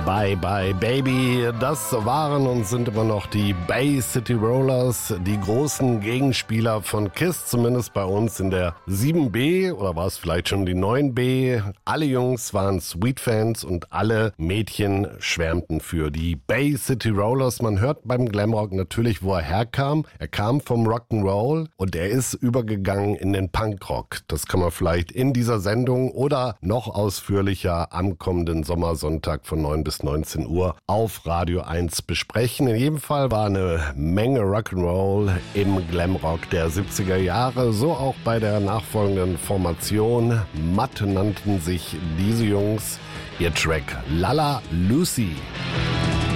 Bye Bye Baby, das waren und sind immer noch die Bay City Rollers, die großen Gegenspieler von KISS, zumindest bei uns in der 7B oder war es vielleicht schon die 9B. Alle Jungs waren Sweet-Fans und alle Mädchen schwärmten für die Bay City Rollers. Man hört beim Glamrock natürlich, wo er herkam. Er kam vom Rock'n'Roll und er ist übergegangen in den Punkrock. Das kann man vielleicht in dieser Sendung oder noch ausführlicher am kommenden Sommersonntag von 9 bis 19 Uhr auf Radio 1 besprechen. In jedem Fall war eine Menge Rock'n'Roll im Glamrock der 70er Jahre, so auch bei der nachfolgenden Formation. Matt nannten sich diese Jungs. Ihr Track Lala Lucy.